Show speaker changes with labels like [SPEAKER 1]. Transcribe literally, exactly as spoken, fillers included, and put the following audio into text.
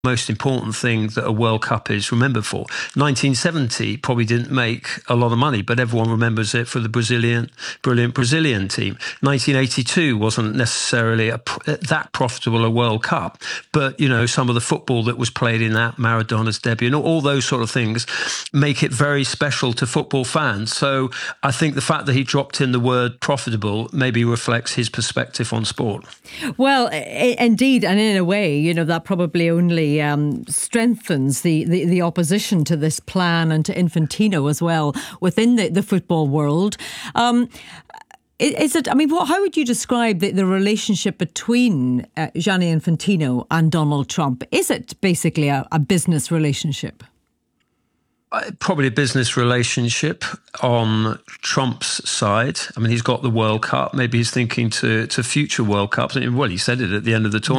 [SPEAKER 1] most important thing that a World Cup is remembered for. nineteen seventy probably didn't make a lot of money, but everyone remembers it for the Brazilian, brilliant Brazilian team. nineteen eighty-two wasn't necessarily a, that profitable a World Cup, but, you know, some of the football that was played in that, Maradona's debut, and all those sort of things make it very special to football fans. So I think the fact that he dropped in the word profitable maybe reflects his perspective on sport.
[SPEAKER 2] Well, I- indeed, and in a way, you know, that probably only Um, strengthens the, the, the opposition to this plan and to Infantino as well within the, the football world. Um, is it, I mean, what, how would you describe the, the relationship between uh, Gianni Infantino and Donald Trump? Is it basically a, a business relationship?
[SPEAKER 1] Probably a business relationship on Trump's side. I mean, he's got the World Cup. Maybe he's thinking to, to future World Cups. Well, he said it at the end of the tournament.